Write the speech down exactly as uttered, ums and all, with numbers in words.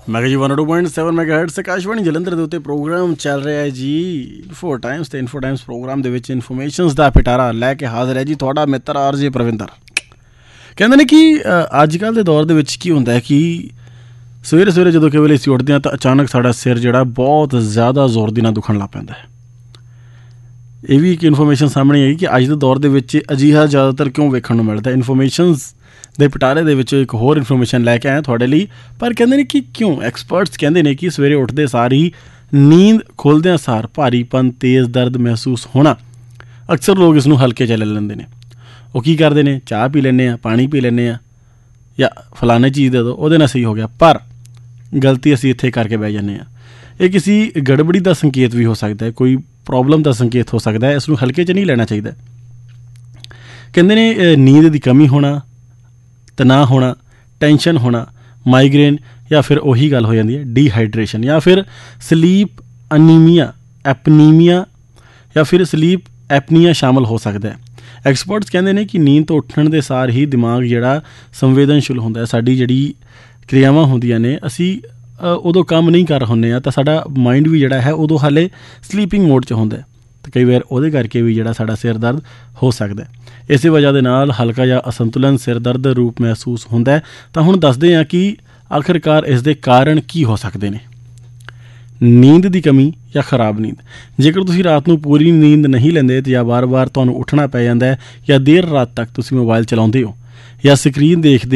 ਮੈਂ ਕਿਹਾ ਜੀ one two point seven ਮੈਗਾਹਰਟਜ਼ Akashvani Jalandhar ਦੇ ਉੱਤੇ ਪ੍ਰੋਗਰਾਮ ਚੱਲ ਰਿਹਾ ਹੈ ਜੀ ਇਨਫੋ ਟਾਈਮਸ। ਅਤੇ ਇਨਫੋ ਟਾਈਮਸ ਪ੍ਰੋਗਰਾਮ ਦੇ ਵਿੱਚ ਇਨਫੋਰਮੇਸ਼ਨਸ ਦਾ ਪਿਟਾਰਾ ਲੈ ਕੇ ਹਾਜ਼ਰ ਹੈ ਜੀ ਤੁਹਾਡਾ ਮਿੱਤਰ ਆਰ ਜੇ ਪ੍ਰਵਿੰਦਰ। ਕਹਿੰਦੇ ਨੇ ਕਿ ਅੱਜ ਕੱਲ੍ਹ ਦੇ ਦੌਰ ਦੇ ਵਿੱਚ ਕੀ ਹੁੰਦਾ ਹੈ ਕਿ ਸਵੇਰੇ ਸਵੇਰੇ ਜਦੋਂ ਕਈ ਵੇਲੇ ਅਸੀਂ ਉੱਠਦੇ ਹਾਂ ਤਾਂ ਅਚਾਨਕ ਸਾਡਾ ਸਿਰ ਜਿਹੜਾ ਬਹੁਤ ਜ਼ਿਆਦਾ ਜ਼ੋਰ ਦੀ ਨਾਲ ਦੁਖਣ ਲੱਗ ਪੈਂਦਾ ਹੈ। ਇਹ ਵੀ ਇੱਕ ਇਨਫੋਰਮੇਸ਼ਨ ਸਾਹਮਣੇ ਆਈ ਕਿ ਅੱਜ ਦੇ ਦੌਰ ਦੇ ਵਿੱਚ ਅਜਿਹਾ ਜ਼ਿਆਦਾਤਰ ਕਿਉਂ ਵੇਖਣ ਨੂੰ ਮਿਲਦਾ। ਇਨਫੋਰਮੇਸ਼ਨਸ ਦੇ ਪਿਟਾਰੇ ਦੇ ਵਿੱਚ ਇੱਕ ਹੋਰ ਇਨਫੋਰਮੇਸ਼ਨ ਲੈ ਕੇ ਆਇਆ ਤੁਹਾਡੇ ਲਈ। ਪਰ ਕਹਿੰਦੇ ਨੇ ਕਿ ਕਿਉਂ ਐਕਸਪਰਟਸ ਕਹਿੰਦੇ ਨੇ ਕਿ ਸਵੇਰੇ ਉੱਠਦੇ ਸਾਰ ਹੀ ਨੀਂਦ ਖੋਲ੍ਹਦਿਆਂ ਸਾਰ ਭਾਰੀਪਨ ਤੇਜ਼ ਦਰਦ ਮਹਿਸੂਸ ਹੋਣਾ, ਅਕਸਰ ਲੋਕ ਇਸ ਨੂੰ ਹਲਕੇ 'ਚ ਲੈ ਲੈਂਦੇ ਨੇ। ਉਹ ਕੀ ਕਰਦੇ ਨੇ, ਚਾਹ ਪੀ ਲੈਂਦੇ ਹਾਂ, ਪਾਣੀ ਪੀ ਲੈਂਦੇ ਹਾਂ ਜਾਂ ਫਲਾਣੇ ਚੀਜ਼ ਦੇ ਦਿਓ ਉਹਦੇ ਨਾਲ ਸਹੀ ਹੋ ਗਿਆ। ਪਰ ਗਲਤੀ ਅਸੀਂ ਇੱਥੇ ਕਰਕੇ ਬਹਿ ਜਾਂਦੇ ਹਾਂ। ਇਹ ਕਿਸੇ ਗੜਬੜੀ ਦਾ ਸੰਕੇਤ ਵੀ ਹੋ ਸਕਦਾ ਹੈ, ਕੋਈ ਪ੍ਰੋਬਲਮ ਦਾ ਸੰਕੇਤ ਹੋ ਸਕਦਾ ਹੈ। ਇਸ ਨੂੰ ਹਲਕੇ 'ਚ ਨਹੀਂ ਲੈਣਾ ਚਾਹੀਦਾ। ਕਹਿੰਦੇ ਨੇ ਨੀਂਦ ਦੀ ਕਮੀ ਹੋਣਾ, ਤਣਾਅ ਹੋਣਾ, ਟੈਨਸ਼ਨ ਹੋਣਾ, ਮਾਈਗ੍ਰੇਨ ਜਾਂ ਫਿਰ ਉਹੀ ਗੱਲ ਹੋ ਜਾਂਦੀ ਹੈ ਡੀਹਾਈਡਰੇਸ਼ਨ ਜਾਂ ਫਿਰ ਸਲੀਪ ਅਨੀਮੀਆ, ਐਪਨੀਮੀਆ ਜਾਂ ਫਿਰ ਸਲੀਪ ਐਪਨੀਆ ਸ਼ਾਮਲ ਹੋ ਸਕਦਾ ਹੈ। ਐਕਸਪਰਟਸ ਕਹਿੰਦੇ ਨੇ ਕਿ ਨੀਂਦ ਤੋਂ ਉੱਠਣ ਦੇ ਸਾਰ ਹੀ ਦਿਮਾਗ ਜਿਹੜਾ ਸੰਵੇਦਨਸ਼ੀਲ ਹੁੰਦਾ ਹੈ। ਸਾਡੀ ਜਿਹੜੀ ਕਿਰਿਆਵਾਂ ਹੁੰਦੀਆਂ ਨੇ ਅਸੀਂ ਉਦੋਂ ਕੰਮ ਨਹੀਂ ਕਰ ਹੁੰਦੇ ਹਾਂ ਤਾਂ ਸਾਡਾ ਮਾਈਂਡ ਵੀ ਜਿਹੜਾ ਹੈ ਉਦੋਂ ਹਾਲੇ ਸਲੀਪਿੰਗ ਮੋਡ 'ਚ ਹੁੰਦਾ ਅਤੇ ਕਈ ਵਾਰ ਉਹਦੇ ਕਰਕੇ ਵੀ ਜਿਹੜਾ ਸਾਡਾ ਸਿਰ ਦਰਦ ਹੋ ਸਕਦਾ। ਇਸੇ ਵਜ੍ਹਾ ਦੇ ਨਾਲ ਹਲਕਾ ਜਿਹਾ ਅਸੰਤੁਲਨ ਸਿਰ ਦਰਦ ਦਾ ਰੂਪ ਮਹਿਸੂਸ ਹੁੰਦਾ ਹੈ। ਤਾਂ ਹੁਣ ਦੱਸਦੇ ਹਾਂ ਕਿ ਆਖਿਰਕਾਰ ਇਸ ਦੇ ਕਾਰਨ ਕੀ ਹੋ ਸਕਦੇ ਨੇ। ਨੀਂਦ ਦੀ ਕਮੀ ਜਾਂ ਖਰਾਬ ਨੀਂਦ। ਜੇਕਰ ਤੁਸੀਂ ਰਾਤ ਨੂੰ ਪੂਰੀ ਨੀਂਦ ਨਹੀਂ ਲੈਂਦੇ ਅਤੇ ਜਾਂ ਵਾਰ ਵਾਰ ਤੁਹਾਨੂੰ ਉੱਠਣਾ ਪੈ ਜਾਂਦਾ ਹੈ ਜਾਂ ਦੇਰ ਰਾਤ ਤੱਕ ਤੁਸੀਂ ਮੋਬਾਇਲ ਚਲਾਉਂਦੇ ਹੋ ਜਾਂ ਸਕਰੀਨ ਦੇਖਦੇ